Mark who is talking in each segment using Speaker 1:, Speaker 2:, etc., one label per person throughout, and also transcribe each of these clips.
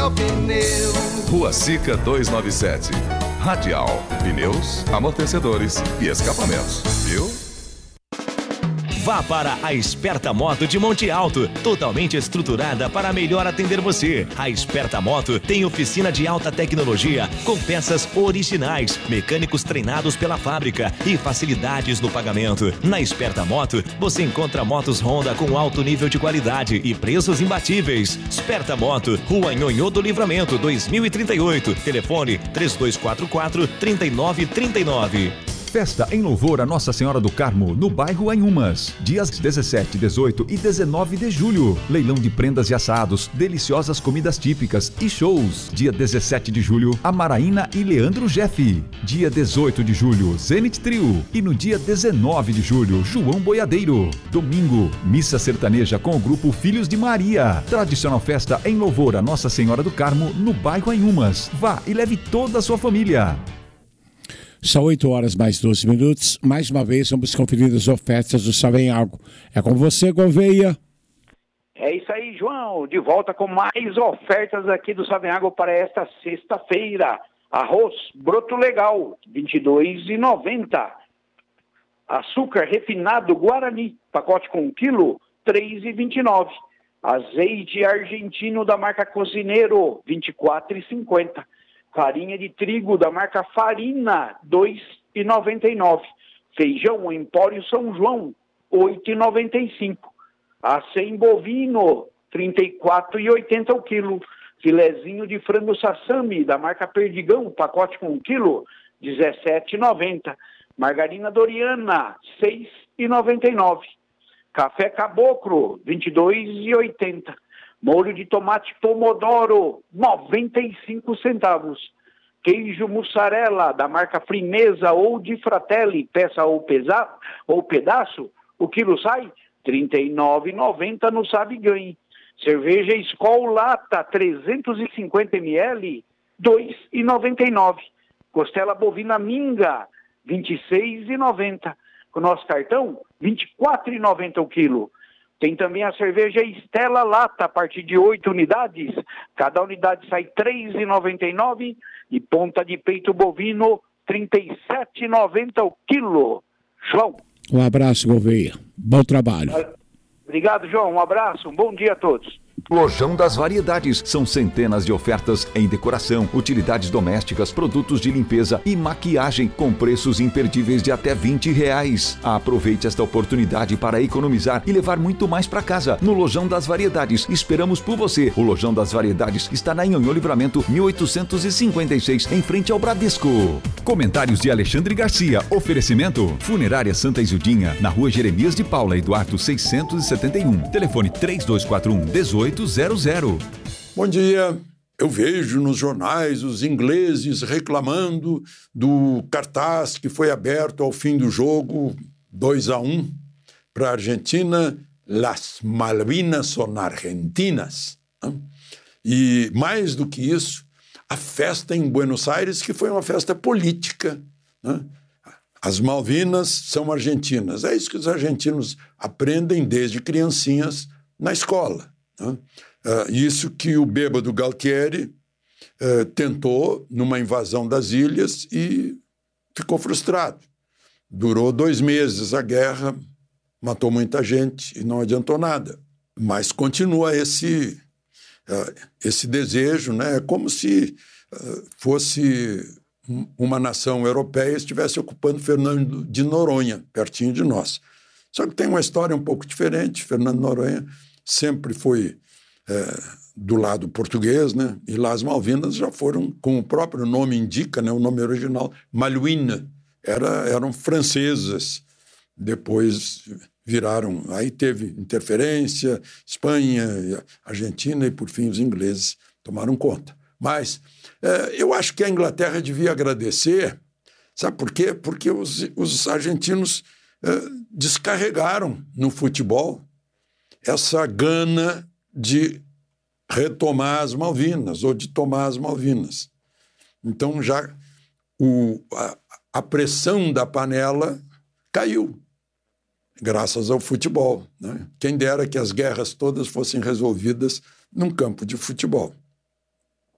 Speaker 1: Pneu.
Speaker 2: Rua Sica 297. Radial, pneus, amortecedores e escapamentos, viu?
Speaker 3: Vá para a Esperta Moto de Monte Alto, totalmente estruturada para melhor atender você. A Esperta Moto tem oficina de alta tecnologia com peças originais, mecânicos treinados pela fábrica e facilidades no pagamento. Na Esperta Moto, você encontra motos Honda com alto nível de qualidade e preços imbatíveis. Esperta Moto, Rua Nhonhô do Livramento, 2038. Telefone 3244-3939.
Speaker 4: Festa em louvor a Nossa Senhora do Carmo, no bairro Anhumas. Dias 17, 18 e 19 de julho. Leilão de prendas e assados, deliciosas comidas típicas e shows. Dia 17 de julho, Amaraína e Leandro Jeff. Dia 18 de julho, Zenit Trio. E no dia 19 de julho, João Boiadeiro. Domingo, missa sertaneja com o grupo Filhos de Maria. Tradicional festa em louvor a Nossa Senhora do Carmo, no bairro Anhumas. Vá e leve toda a sua família.
Speaker 5: São 8 horas mais 12 minutos. Mais uma vez, vamos conferir as ofertas do Savenhago. É com você, Gouveia.
Speaker 6: É isso aí, João. De volta com mais ofertas aqui do Savenhago para esta sexta-feira. Arroz broto legal, R$ 22,90. Açúcar refinado Guarani, pacote com 1 quilo, R$ 3,29. Azeite argentino da marca Cozineiro, R$ 24,50. Farinha de trigo da marca Farina, R$ 2,99. Feijão Empório São João, R$ 8,95. Acém bovino, R$ 34,80 o quilo. Filezinho de frango sassami da marca Perdigão, pacote com 1 quilo, R$ 17,90. Margarina Doriana, R$ 6,99. Café Caboclo, R$ 22,80. Molho de tomate pomodoro, 95 centavos. Queijo mussarela da marca Frimeza ou de Fratelli, peça ou pedaço, o quilo sai R$ 39,90 no Sabe Ganhe. Cerveja Skol Lata, 350 ml, R$ 2,99. Costela bovina Minga, R$ 26,90. Com nosso cartão, R$ 24,90 o quilo. Tem também a cerveja Estela Lata, a partir de 8 unidades. Cada unidade sai R$ 3,99. E ponta de peito bovino, R$ 37,90 o quilo. João.
Speaker 5: Um abraço, Gouveia. Bom trabalho.
Speaker 6: Obrigado, João. Um abraço. Um bom dia a todos.
Speaker 4: Lojão das Variedades. São centenas de ofertas em decoração, utilidades domésticas, produtos de limpeza e maquiagem com preços imperdíveis de até R$20. Aproveite esta oportunidade para economizar e levar muito mais para casa. No Lojão das Variedades. Esperamos por você. O Lojão das Variedades está na Nhonhô Livramento 1856, em frente ao Bradesco. Comentários de Alexandre Garcia. Oferecimento Funerária Santa Isildinha, na Rua Jeremias de Paula, Eduardo 671. Telefone 3241-1800.
Speaker 7: Bom dia. Eu vejo nos jornais os ingleses reclamando do cartaz que foi aberto ao fim do jogo, 2-1 para a Argentina. Las Malvinas son argentinas. E mais do que isso, a festa em Buenos Aires, que foi uma festa política. As Malvinas são argentinas. É isso que os argentinos aprendem desde criancinhas na escola. Isso que o bêbado Galtieri tentou numa invasão das ilhas e ficou frustrado. Durou 2 meses a guerra, matou muita gente e não adiantou nada. Mas continua esse desejo, né? É como se fosse uma nação europeia estivesse ocupando Fernando de Noronha, pertinho de nós. Só que tem uma história um pouco diferente. Fernando de Noronha sempre foi do lado português, né? E lá as Malvinas já foram, como o próprio nome indica, né? O nome original, Malouine, eram francesas, depois viraram, aí teve interferência, Espanha, Argentina e, por fim, os ingleses tomaram conta. Mas eu acho que a Inglaterra devia agradecer, sabe por quê? Porque os argentinos descarregaram no futebol essa gana de retomar as Malvinas, ou de tomar as Malvinas. Então, já a pressão da panela caiu, graças ao futebol, né? Quem dera que as guerras todas fossem resolvidas num campo de futebol.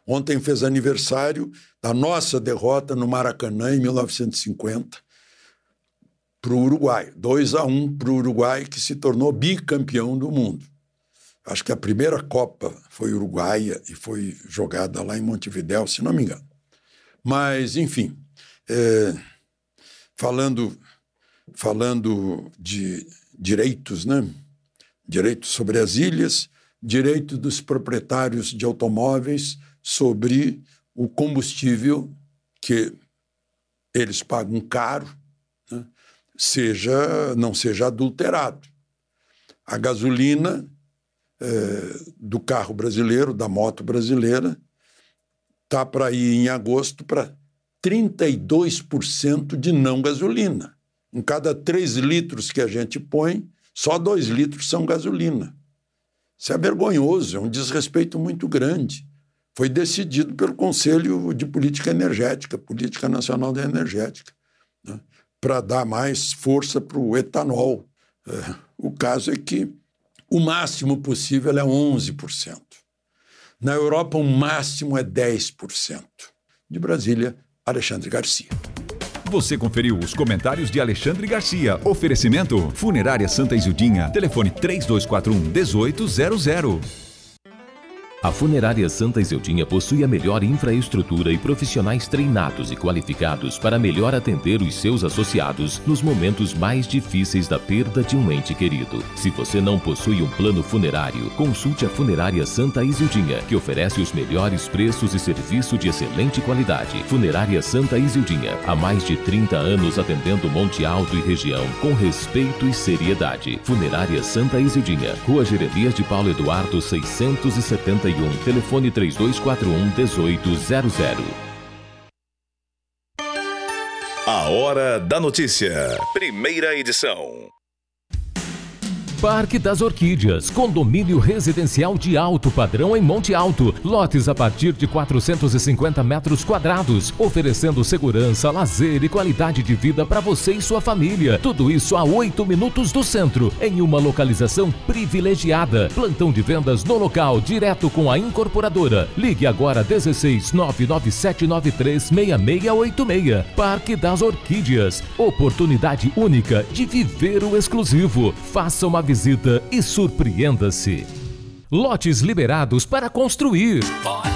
Speaker 7: Ontem fez aniversário da nossa derrota no Maracanã em 1950 para o Uruguai. 2-1 para o Uruguai, que se tornou bicampeão do mundo. Acho que a primeira Copa foi uruguaia e foi jogada lá em Montevidéu, se não me engano. Mas, enfim, falando de direitos, né? Direitos sobre as ilhas, direito dos proprietários de automóveis sobre o combustível que eles pagam caro, né? Não seja adulterado. A gasolina do carro brasileiro, da moto brasileira, está para ir em agosto para 32% de não gasolina. Em cada 3 litros que a gente põe, só 2 litros são gasolina. Isso é vergonhoso, é um desrespeito muito grande. Foi decidido pelo Conselho de Política Energética, Política Nacional da Energética, né, para dar mais força para o etanol. O caso é que o máximo possível é 11%. Na Europa, o máximo é 10%. De Brasília, Alexandre Garcia.
Speaker 4: Você conferiu os comentários de Alexandre Garcia. Oferecimento Funerária Santa Isildinha. Telefone 3241-1800.
Speaker 3: A Funerária Santa Isildinha possui a melhor infraestrutura e profissionais treinados e qualificados para melhor atender os seus associados nos momentos mais difíceis da perda de um ente querido. Se você não possui um plano funerário, consulte a Funerária Santa Isildinha, que oferece os melhores preços e serviço de excelente qualidade. Funerária Santa Isildinha, há mais de 30 anos atendendo Monte Alto e região com respeito e seriedade. Funerária Santa Isildinha, Rua Jeremias de Paulo Eduardo 671, telefone 3241-1800.
Speaker 2: A Hora da Notícia. Primeira edição.
Speaker 3: Parque das Orquídeas, condomínio residencial de alto padrão em Monte Alto. Lotes a partir de 450 metros quadrados, oferecendo segurança, lazer e qualidade de vida para você e sua família. Tudo isso a 8 minutos do centro, em uma localização privilegiada. Plantão de vendas no local, direto com a incorporadora. Ligue agora 16 99793 6686. Parque das Orquídeas, oportunidade única de viver o exclusivo. Faça uma visita e surpreenda-se. Lotes liberados para construir.